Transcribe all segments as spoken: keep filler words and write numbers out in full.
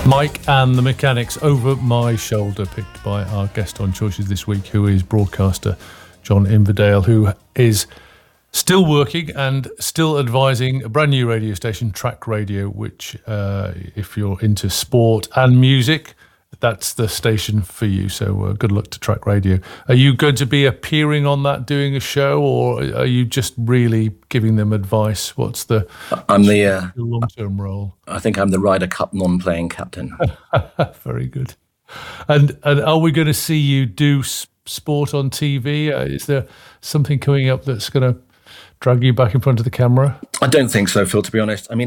Mike and the Mechanics, Over My Shoulder, picked by our guest on Choices this week, who is broadcaster John Inverdale, who is still working and still advising a brand new radio station, Track Radio, which, uh, if you're into sport and music, that's the station for you. So uh, good luck to Track Radio. Are you going to be appearing on that, doing a show, or are you just really giving them advice? What's the I'm the uh, long-term role? I think I'm the Ryder Cup non-playing captain. Very good. And and are we going to see you do sport on T V? Uh, is there something coming up that's going to drag you back in front of the camera? I don't think so, Phil, to be honest. I mean,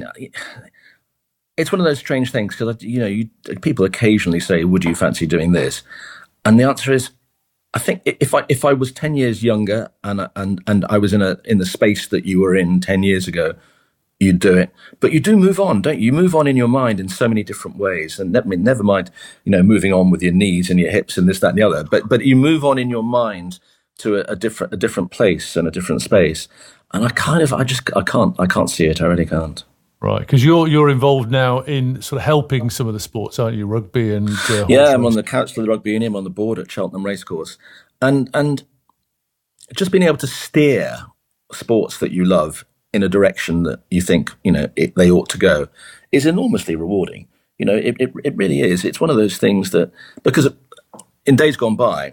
it's one of those strange things because, you know, you, people occasionally say, would you fancy doing this? And the answer is, I think if I if I was ten years younger and and and I was in a in the space that you were in ten years ago, you'd do it. But you do move on, don't you? You move on in your mind in so many different ways. And never, never mind, you know, moving on with your knees and your hips and this, that, and the other. But but you move on in your mind to a, a different a different place and a different space. And I kind of I just I can't I can't see it. I really can't. Right, because you're you're involved now in sort of helping some of the sports, aren't you? Rugby and uh, yeah, I'm on the council of the Rugby Union. I'm on the board at Cheltenham Racecourse, and and just being able to steer sports that you love in a direction that you think you know it, they ought to go is enormously rewarding. You know, it, it it really is. It's one of those things that because in days gone by,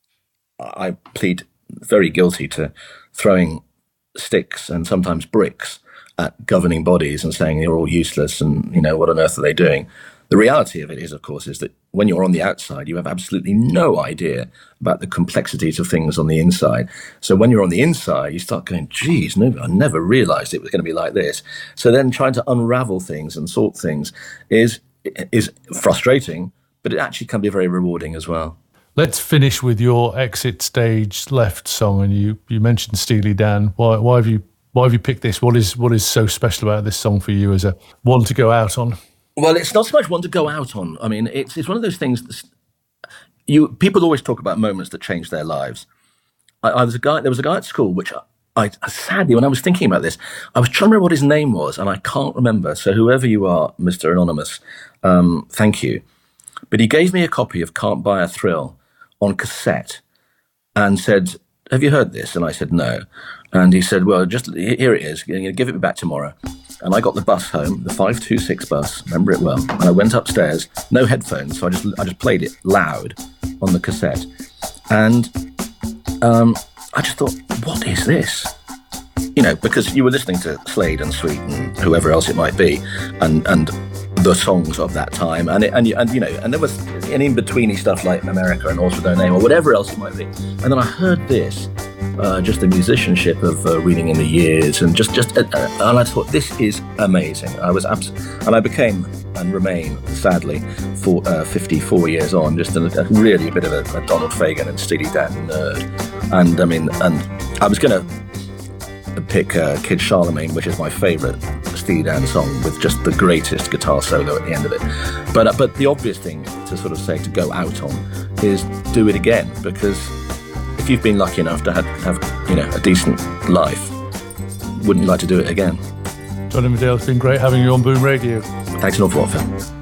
I plead very guilty to throwing sticks and sometimes bricks at governing bodies and saying they're all useless and, you know, what on earth are they doing? The reality of it is, of course, is that when you're on the outside, you have absolutely no idea about the complexities of things on the inside. So when you're on the inside, you start going, geez, no, I never realized it was going to be like this. So then trying to unravel things and sort things is is frustrating, but it actually can be very rewarding as well. Let's finish with your exit stage left song. And you, you mentioned Steely Dan. Why, why have you Why have you picked this? What is what is so special about this song for you as a one to go out on? Well, it's not so much one to go out on. I mean, it's it's one of those things. That you people always talk about moments that changed their lives. I, I was a guy. There was a guy at school, which I, I sadly, when I was thinking about this, I was trying to remember what his name was, and I can't remember. So whoever you are, Mister Anonymous, um, thank you. But he gave me a copy of "Can't Buy a Thrill" on cassette, and said, "Have you heard this?" And I said, "No." And he said, well, just here it is. You're going to give it back tomorrow. And I got the bus home, the five two six bus, remember it well. And I went upstairs, no headphones, so I just I just played it loud on the cassette. And um, I just thought, what is this? You know, because you were listening to Slade and Sweet and whoever else it might be, and and the songs of that time, and it, and and you know, and there was an in betweeny stuff like America and Horse with No Name or whatever else it might be. And then I heard this. Uh, just the musicianship of uh, Reading in the Years, and just, just, uh, and I thought this is amazing. I was abs- and I became and remain, sadly, for uh, fifty-four years on, just a, a really a bit of a, a Donald Fagen and Steely Dan nerd. And I mean, and I was going to pick uh, Kid Charlemagne, which is my favourite Steely Dan song, with just the greatest guitar solo at the end of it. But uh, but the obvious thing to sort of say to go out on is do it again, because if you've been lucky enough to have, have you know, a decent life, wouldn't you like to do it again? John Inverdale, it's been great having you on Boom Radio. Thanks an awful lot, Phil.